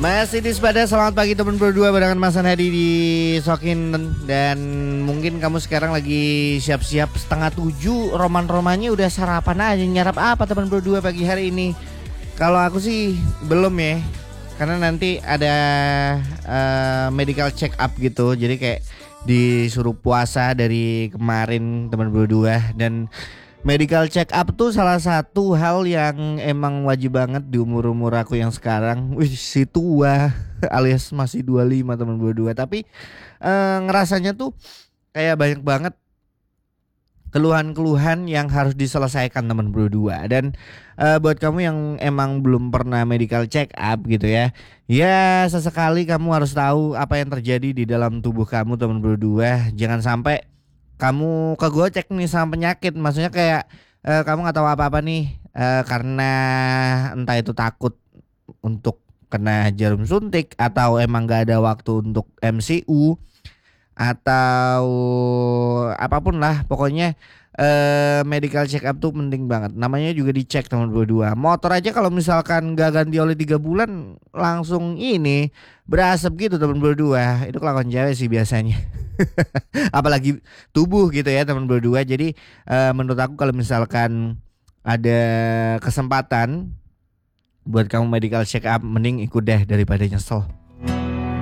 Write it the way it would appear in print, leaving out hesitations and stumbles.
Masih di Sepada, selamat pagi teman berdua barengan Mas Hadi di Sokin. Dan mungkin kamu sekarang lagi siap-siap 6:30. Roman-romannya udah sarapan aja. Nyarap apa teman berdua pagi hari ini? Kalau aku sih belum ya, karena nanti ada medical check up gitu. Jadi kayak disuruh puasa dari kemarin teman berdua. Dan medical check up tuh salah satu hal yang emang wajib banget di umur-umur aku yang sekarang. Wih, si tua alias masih 25 teman berdua. Tapi ngerasanya tuh kayak banyak banget keluhan-keluhan yang harus diselesaikan teman berdua. Dan buat kamu yang emang belum pernah medical check up gitu ya, ya sesekali kamu harus tahu apa yang terjadi di dalam tubuh kamu teman berdua. Jangan sampai kamu kegocek nih sama penyakit. Maksudnya kayak kamu nggak tahu apa-apa nih karena entah itu takut untuk kena jarum suntik, atau emang nggak ada waktu untuk MCU, atau apapun lah pokoknya. Medical check up tuh penting banget. Namanya juga dicek teman berdua. Motor aja kalau misalkan gak ganti oli 3 bulan langsung ini berasap gitu teman berdua. Itu kelakuan cewek sih biasanya. Apalagi tubuh gitu ya teman berdua. Jadi menurut aku kalau misalkan ada kesempatan buat kamu medical check up, mending ikut deh daripada nyesel.